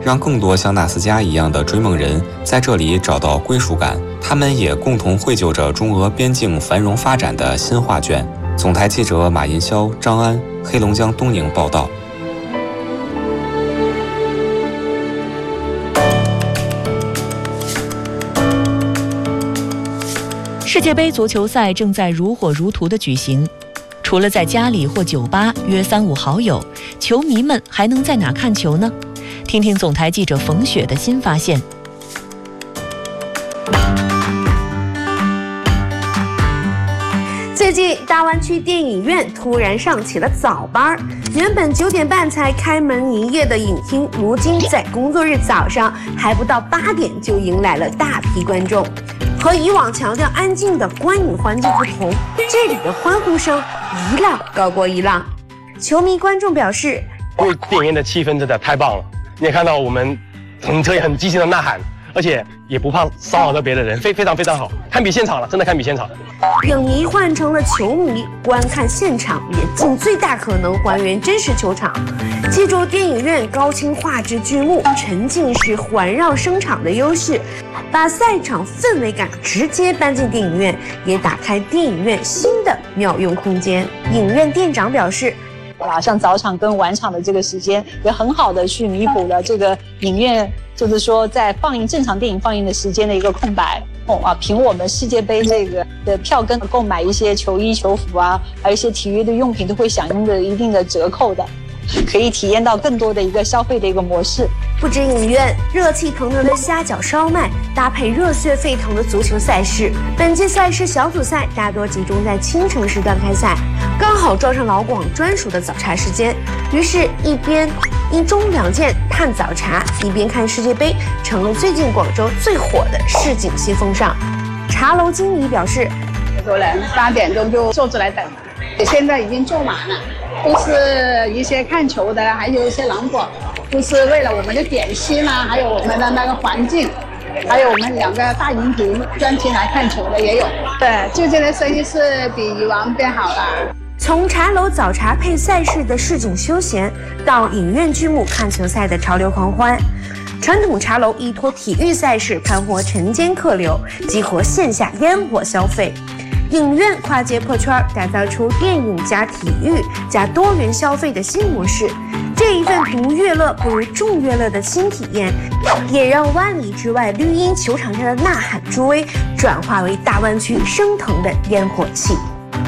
让更多像纳斯加一样的追梦人在这里找到归属感。他们也共同绘就着中俄边境繁荣发展的新画卷。总台记者马银霄、张安，黑龙江东宁报道。 世界杯足球赛正在如火如荼地举行，除了在家里或酒吧约3-5好友，球迷们还能在哪看球呢？听听总台记者冯雪的新发现。 最近大湾区电影院突然上起了早班，原本9点半才开门营业的影厅，如今在工作日早上还不到8点就迎来了大批观众。和以往强调安静的观影环境不同，这里的欢呼声一浪高过一浪。球迷观众表示， 因为电影院的气氛真的太棒了，你也看到我们可以很激情的呐喊，而且也不怕骚扰到别的人，非常好，堪比现场了，真的堪比现场。 影迷换成了球迷，观看现场也尽最大可能还原真实球场。记住电影院高清画质剧目、沉浸式环绕声场的优势，把赛场氛围感直接搬进电影院，也打开电影院新的妙用空间。影院店长表示， 像早场跟晚场的这个时间，也很好的去弥补了这个影院就是说在正常电影放映的时间的一个空白。凭我们世界杯这个的票根购买一些球衣、球服啊，还有一些体育的用品，都会享用着一定的折扣的，可以体验到更多的一个消费的一个模式。 不止影院，热气腾腾的虾饺烧麦搭配热血沸腾的足球赛事。本届赛事小组赛大多集中在清晨时段开赛，刚好撞上老广专属的早茶时间，于是一边一中两件探早茶，一边看世界杯，成了最近广州最火的市井新风尚。茶楼经理表示， 很多人8点钟就坐着来等，现在已经坐满了，都是一些看球的，还有一些廊坊，都是为了我们的点心啊，还有我们的那个环境，还有我们2个大荧屏专题来看球的也有。对，最近的生意是比以往变好了。 从茶楼早茶配赛事的市井休闲，到影院剧目看球赛的潮流狂欢，传统茶楼依托体育赛事盘活晨间客流，激活线下烟火消费。影院跨界破圈，打造出电影加体育加多元消费的新模式。这一份不乐乐不如众乐乐的新体验，也让万里之外绿茵球场上的呐喊助威，转化为大湾区升腾的烟火气。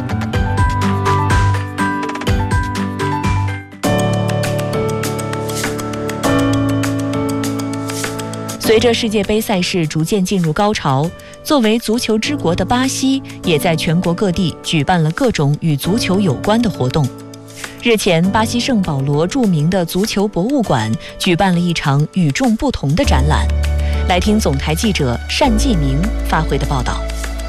随着世界杯赛事逐渐进入高潮，作为足球之国的巴西也在全国各地举办了各种与足球有关的活动。日前，巴西圣保罗著名的足球博物馆举办了一场与众不同的展览。来听总台记者单继明发回的报道。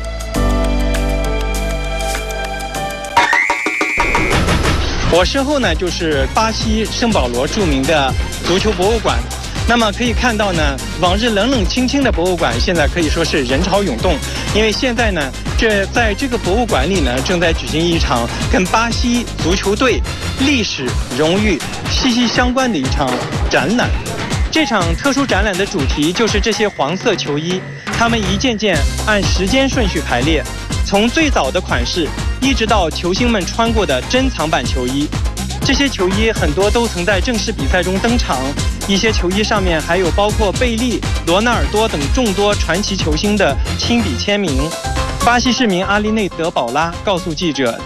我身后呢，就是巴西圣保罗著名的足球博物馆。那么可以看到呢，往日冷冷清清的博物馆现在可以说是人潮涌动，因为现在呢，在这个博物馆里呢，正在举行一场跟巴西足球队历史荣誉息息相关的一场展览。这场特殊展览的主题就是这些黄色球衣，它们一件件按时间顺序排列，从最早的款式一直到球星们穿过的珍藏版球衣。这些球衣很多都曾在正式比赛中登场，一些球衣上面还有包括贝利、罗纳尔多等众多传奇球星的亲笔签名。巴西市民阿利内德保拉告诉记者，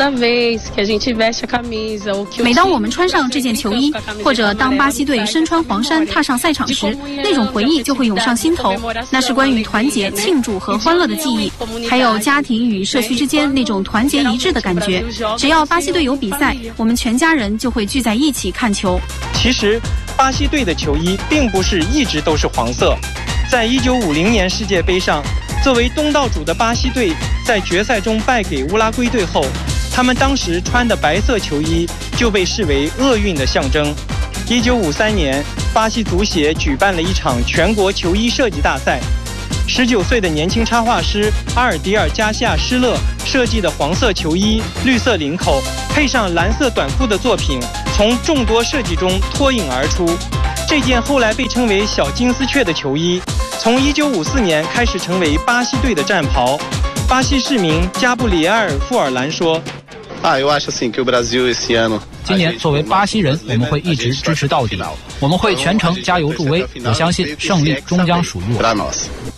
每当我们穿上这件球衣，或者当巴西队身穿黄衫踏上赛场时，那种回忆就会涌上心头。那是关于团结、庆祝和欢乐的记忆，还有家庭与社区之间那种团结一致的感觉。只要巴西队有比赛，我们全家人就会聚在一起看球。 其实，巴西队的球衣并不是一直都是黄色。在1950年世界杯上，作为东道主的巴西队在决赛中败给乌拉圭队后，他们当时穿的白色球衣就被视为厄运的象征。1953年，巴西足协举办了一场全国球衣设计大赛。19岁的年轻插画师阿尔迪尔·加西亚施勒设计的黄色球衣、绿色领口，配上蓝色短裤的作品，从众多设计中脱颖而出。 这件后来被称为小金丝雀的球衣，从1954年开始成为巴西队的战袍。巴西市民加布里埃尔·富尔兰说：“ 今年作为巴西人，我们会一直支持到底，我们会全程加油助威。我相信胜利终将属于我。”